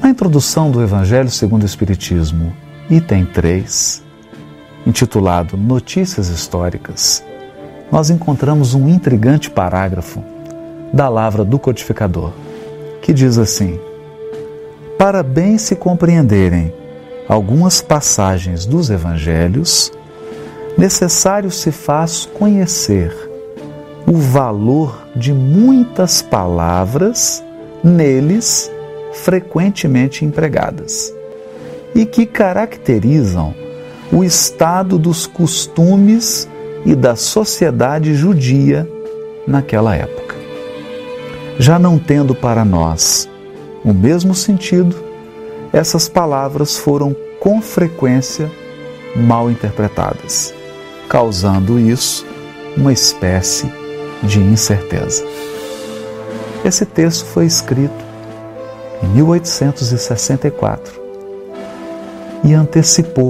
Na introdução do Evangelho segundo o Espiritismo, item 3, intitulado Notícias Históricas, nós encontramos um intrigante parágrafo da Lavra do Codificador, que diz assim: para bem se compreenderem algumas passagens dos Evangelhos, necessário se faz conhecer o valor de muitas palavras neles frequentemente empregadas e que caracterizam o estado dos costumes e da sociedade judia naquela época. Já não tendo para nós o mesmo sentido, essas palavras foram com frequência mal interpretadas, causando isso uma espécie de incerteza. Esse texto foi escrito em 1864 e antecipou